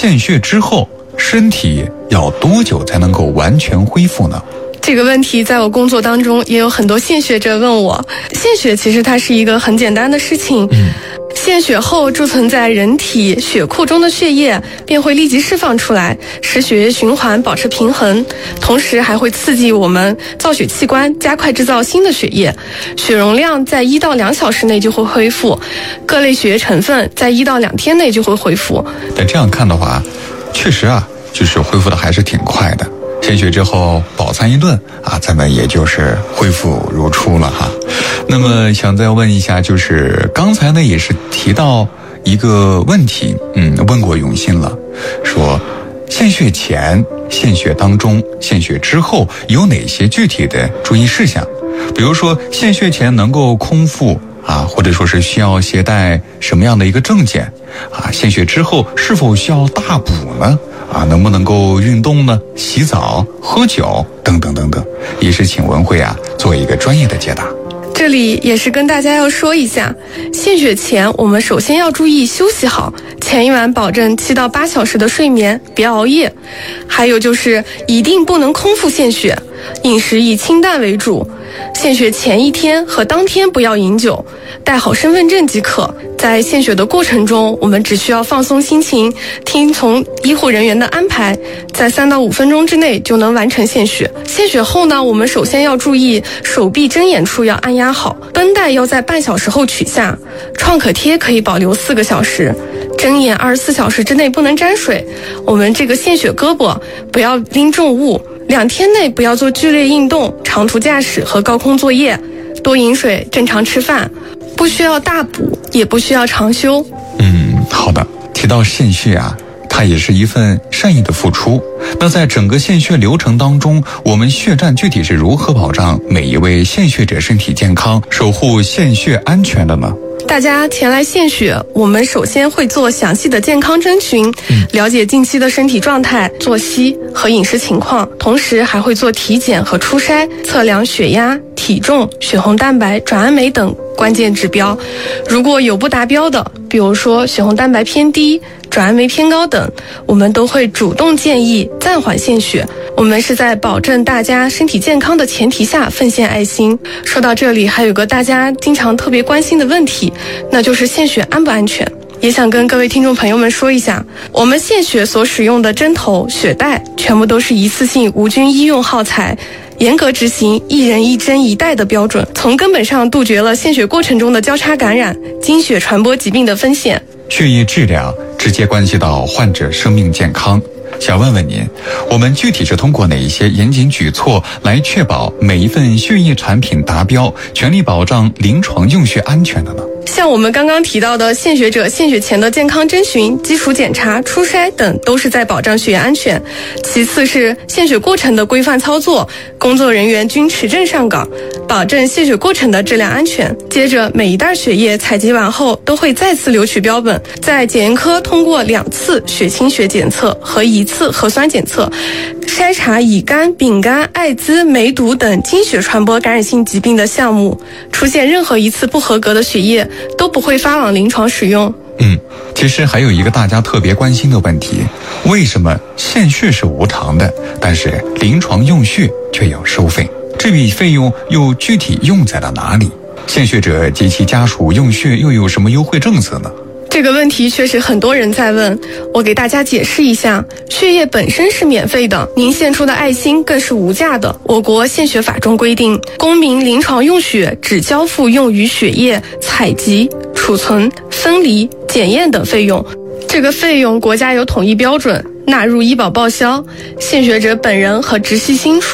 献血之后身体要多久才能够完全恢复呢？ 这个问题在我工作当中也有很多献血者问我。献血其实它是一个很简单的事情，献血后贮存在人体血库中的血液便会立即释放出来，使血液循环保持平衡，同时还会刺激我们造血器官加快制造新的血液，血容量在1到2小时内就会恢复，各类血液成分在1到2天内就会恢复。 但这样看的话，确实就是恢复的还是挺快的。献血之后饱餐一顿咱们也就是恢复如初了哈。那么想再问一下，就是刚才呢也是提到一个问题，问过永信了，说献血前、献血当中、献血之后有哪些具体的注意事项？比如说献血前能够空腹或者说是需要携带什么样的一个证件献血之后是否需要大补呢？能不能够运动呢？洗澡、喝酒等等等等，也是请文慧做一个专业的解答。 这里也是跟大家要说一下，献血前我们首先要注意休息好，前一晚保证7到8小时的睡眠，别熬夜。还有就是一定不能空腹献血，饮食以清淡为主。献血前一天和当天不要饮酒，带好身份证即可。在献血的过程中，我们只需要放松心情，听从医护人员的安排，在3到5分钟之内就能完成献血。献血后呢，我们首先要注意手臂针眼处要按压好，绷带要在半小时后取下，创可贴可以保留4个小时，针眼24小时之内不能沾水。我们这个献血胳膊不要拎重物，2天内不要做剧烈运动、长途驾驶和高空作业，多饮水，正常吃饭，不需要大补，也不需要长休。 好的。提到献血它也是一份善意的付出。那在整个献血流程当中，我们血站具体是如何保障每一位献血者身体健康，守护献血安全的呢？ 大家前来献血，我们首先会做详细的健康征询，了解近期的身体状态、作息和饮食情况，同时还会做体检和初筛，测量血压、体重、血红蛋白、转氨酶等关键指标。如果有不达标的，比如说血红蛋白偏低、转氨酶偏高等，我们都会主动建议暂缓献血。我们是在保证大家身体健康的前提下奉献爱心。说到这里，还有个大家经常特别关心的问题，那就是献血安不安全。也想跟各位听众朋友们说一下，我们献血所使用的针头、血袋全部都是一次性无菌医用耗材，严格执行1人1针1袋的标准，从根本上杜绝了献血过程中的交叉感染、经血传播疾病的风险。 血液质量直接关系到患者生命健康。想问问您，我们具体是通过哪一些严谨举措来确保每一份血液产品达标，全力保障临床用血安全的呢？ 像我们刚刚提到的献血者献血前的健康征询、基础检查、初筛等，都是在保障血液安全。其次是献血过程的规范操作，工作人员均持证上岗，保证献血过程的质量安全。接着每一袋血液采集完后都会再次留取标本，在检验科通过2次血清学检测和1次核酸检测，筛查乙肝、丙肝、艾滋、梅毒等经血传播感染性疾病的项目，出现任何一次不合格的血液都不会发往临床使用。 其实还有一个大家特别关心的问题，为什么献血是无偿的，但是临床用血却要收费？这笔费用又具体用在了哪里？献血者及其家属用血又有什么优惠政策呢？ 这个问题确实很多人在问，我给大家解释一下。血液本身是免费的，您献出的爱心更是无价的。我国献血法中规定，公民临床用血只交付用于血液采集、储存、分离、检验等费用，这个费用国家有统一标准，纳入医保报销。献血者本人和直系亲属